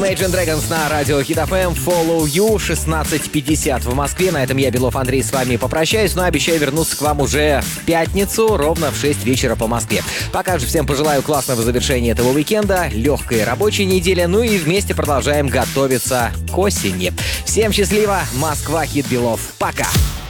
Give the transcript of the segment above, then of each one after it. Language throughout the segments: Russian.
Imagine Dragons на радио Hit FM, Follow You, 16:50 в Москве. На этом я, Белов Андрей, с вами попрощаюсь, но обещаю вернуться к вам уже в пятницу, ровно в 6 вечера по Москве. Пока же всем пожелаю классного завершения этого уикенда, легкой рабочей недели, ну и вместе продолжаем готовиться к осени. Всем счастливо, Москва, Хит Белов. Пока!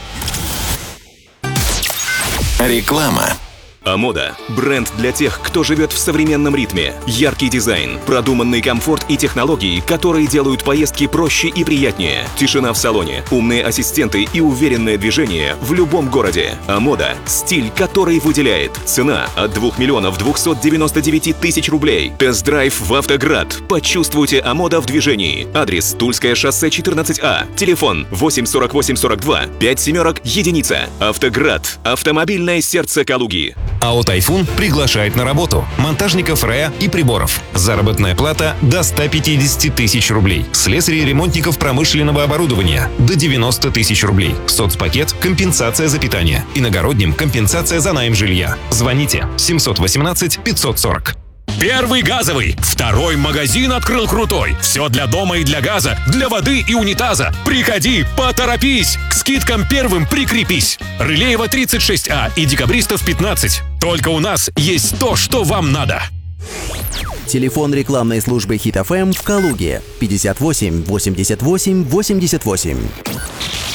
Реклама. Амода – бренд для тех, кто живет в современном ритме. Яркий дизайн, продуманный комфорт и технологии, которые делают поездки проще и приятнее. Тишина в салоне, умные ассистенты и уверенное движение в любом городе. Амода – стиль, который выделяет. Цена от 2 299 000 рублей. Тест-драйв в «Автоград». Почувствуйте Амода в движении. Адрес: Тульское шоссе 14А. Телефон 84842 57 1. «Автоград» – автомобильное сердце Калуги. АО «Тайфун» приглашает на работу монтажников РЭА и приборов. Заработная плата до 150 000 рублей. Слесарей и ремонтников промышленного оборудования до 90 000 рублей. Соцпакет, компенсация за питание. Иногородним компенсация за найм жилья. Звоните 718 540. Первый газовый. Второй магазин открыл крутой. Все для дома и для газа, для воды и унитаза. Приходи, поторопись. К скидкам первым прикрепись. Рылеева 36А и Декабристов 15. Только у нас есть то, что вам надо. Телефон рекламной службы Hit FM в Калуге 58 88 88.